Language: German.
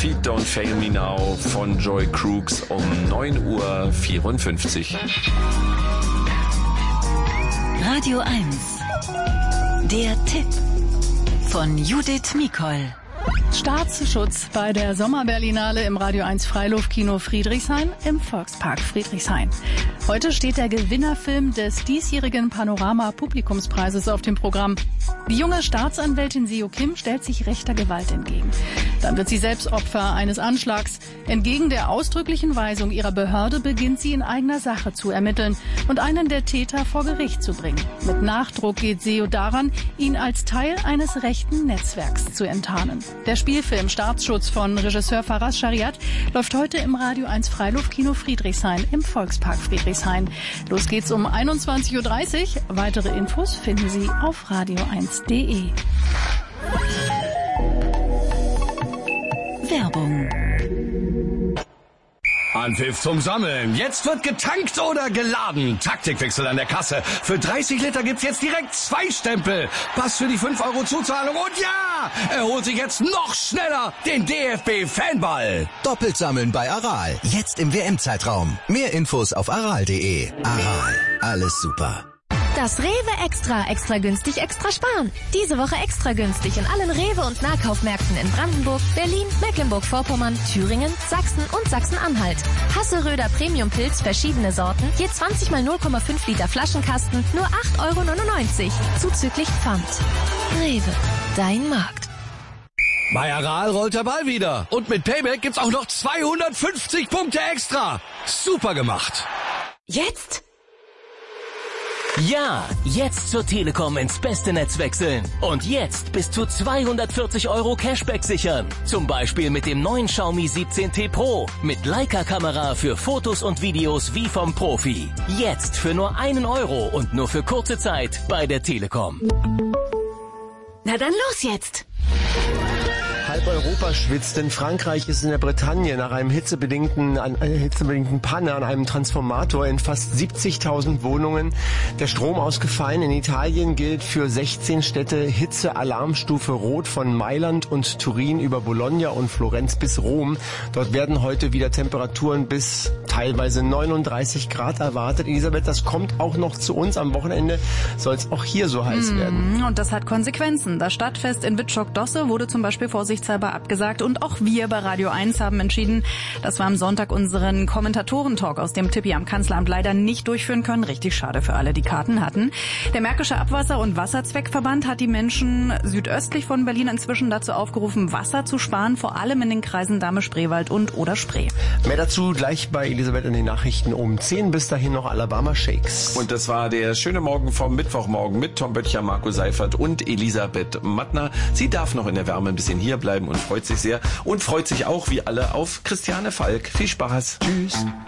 Feet Don't Fail Me Now von Joy Crooks um 9:54 Uhr. Radio 1. Der Tipp von Judith Mikol. Staatsschutz bei der Sommerberlinale im Radio 1 Freiluftkino Friedrichshain im Volkspark Friedrichshain. Heute steht der Gewinnerfilm des diesjährigen Panorama-Publikumspreises auf dem Programm. Die junge Staatsanwältin Seo Kim stellt sich rechter Gewalt entgegen. Dann wird sie selbst Opfer eines Anschlags. Entgegen der ausdrücklichen Weisung ihrer Behörde beginnt sie in eigener Sache zu ermitteln und einen der Täter vor Gericht zu bringen. Mit Nachdruck geht Seo daran, ihn als Teil eines rechten Netzwerks zu enttarnen. Der Spielfilm Staatsschutz von Regisseur Faraz Shariat läuft heute im Radio 1 Freiluftkino Friedrichshain im Volkspark Friedrichshain. Los geht's um 21:30 Uhr. Weitere Infos finden Sie auf radio1.de. Werbung. Anpfiff zum Sammeln. Jetzt wird getankt oder geladen. Taktikwechsel an der Kasse. Für 30 Liter gibt's jetzt direkt 2 Stempel. Pass für die 5 € Zuzahlung. Und ja, er holt sich jetzt noch schneller den DFB-Fanball. Doppelt sammeln bei Aral. Jetzt im WM-Zeitraum. Mehr Infos auf aral.de. Aral. Alles super. Das Rewe Extra günstig, extra sparen. Diese Woche extra günstig in allen Rewe- und Nahkaufmärkten in Brandenburg, Berlin, Mecklenburg-Vorpommern, Thüringen, Sachsen und Sachsen-Anhalt. Hasseröder Premium-Pilz, verschiedene Sorten, je 20 mal 0,5 Liter Flaschenkasten, nur 8,99 €, zuzüglich Pfand. Rewe, dein Markt. Bei Aral rollt der Ball wieder. Und mit Payback gibt's auch noch 250 Punkte extra. Super gemacht. Jetzt? Ja, jetzt zur Telekom ins beste Netz wechseln. Und jetzt bis zu 240 € Cashback sichern. Zum Beispiel mit dem neuen Xiaomi 17T Pro. Mit Leica-Kamera für Fotos und Videos wie vom Profi. Jetzt für nur 1 € und nur für kurze Zeit bei der Telekom. Na dann los jetzt! Halb Europa schwitzt. In Frankreich ist in der Bretagne nach einem hitzebedingten Panne an einem Transformator in fast 70.000 Wohnungen der Strom ausgefallen. In Italien gilt für 16 Städte Hitzealarmstufe Rot von Mailand und Turin über Bologna und Florenz bis Rom. Dort werden heute wieder Temperaturen bis teilweise 39 Grad erwartet. Elisabeth, das kommt auch noch zu uns. Am Wochenende soll es auch hier so heiß werden. Und das hat Konsequenzen. Das Stadtfest in Wittstock-Dosse wurde zum Beispiel vorsichtshalber abgesagt. Und auch wir bei Radio 1 haben entschieden, dass wir am Sonntag unseren Kommentatoren-Talk aus dem Tippi am Kanzleramt leider nicht durchführen können. Richtig schade für alle, die Karten hatten. Der Märkische Abwasser- und Wasserzweckverband hat die Menschen südöstlich von Berlin inzwischen dazu aufgerufen, Wasser zu sparen, vor allem in den Kreisen Dahme-Spreewald und oder Spree. Mehr dazu gleich bei Elisabeth in den Nachrichten um 10. Bis dahin noch Alabama Shakes. Und das war der schöne Morgen vom Mittwochmorgen mit Tom Böttcher, Marco Seifert und Elisabeth Mattner. Sie darf noch in der Wärme ein bisschen hier bleiben und freut sich sehr. Und freut sich auch wie alle auf Christiane Falk. Viel Spaß. Tschüss.